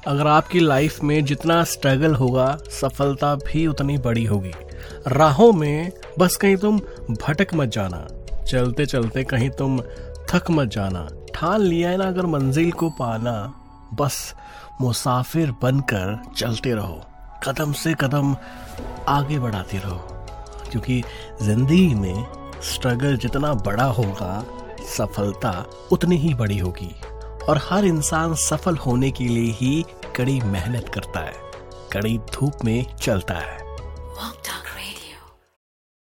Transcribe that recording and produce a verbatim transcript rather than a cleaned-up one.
अगर आपकी लाइफ में जितना स्ट्रगल होगा सफलता भी उतनी बड़ी होगी। राहों में बस कहीं तुम भटक मत जाना, चलते चलते कहीं तुम थक मत जाना। ठान लिया है ना अगर मंजिल को पाना, बस मुसाफिर बनकर चलते रहो, कदम से कदम आगे बढ़ाते रहो। क्योंकि जिंदगी में स्ट्रगल जितना बड़ा होगा सफलता उतनी ही बड़ी होगी। और हर इंसान सफल होने के लिए ही कड़ी मेहनत करता है, कड़ी धूप में चलता है।